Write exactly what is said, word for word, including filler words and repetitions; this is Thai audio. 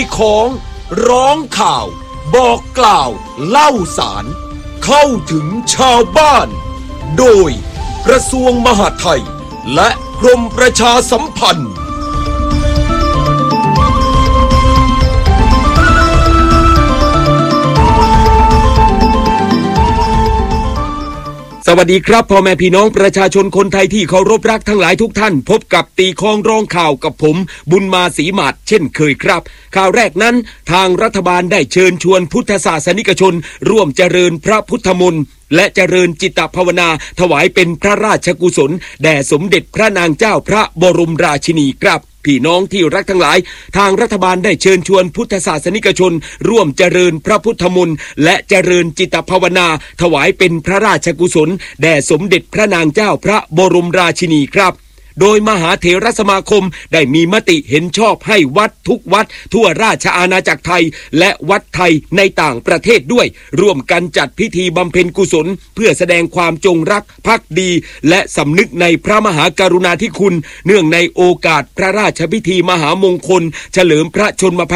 ของร้องข่าวบอกกล่าวเล่าสารเข้าถึงชาวบ้านโดยกระทรวงมหาดไทยและกรมประชาสัมพันธ์สวัสดีครับพ่อแม่พี่น้องประชาชนคนไทยที่เคารพรักทั้งหลายทุกท่านพบกับตีคองร้องข่าวกับผมบุญมาศรีหมาดเช่นเคยครับข่าวแรกนั้นทางรัฐบาลได้เชิญชวนพุทธศาสนิกชนร่วมเจริญพระพุทธมนต์และเจริญจิตภาวนาถวายเป็นพระราชกุศลแด่สมเด็จพระนางเจ้าพระบรมราชินีครับพี่น้องที่รักทั้งหลายทางรัฐบาลได้เชิญชวนพุทธศาสนิกชนร่วมเจริญพระพุทธมนต์และเจริญจิตภาวนาถวายเป็นพระราชกุศลแด่สมเด็จพระนางเจ้าพระบรมราชินีครับโดยมหาเถรสมาคมได้มีมติเห็นชอบให้วัดทุกวัดทั่วราชอาณาจักรไทยและวัดไทยในต่างประเทศด้วยร่วมกันจัดพิธีบำเพ็ญกุศลเพื่อแสดงความจงรักภักดีและสำนึกในพระมหากรุณาธิคุณเนื่องในโอกาสพระราชพิธีมหามงคลเฉลิมพระชนมพรร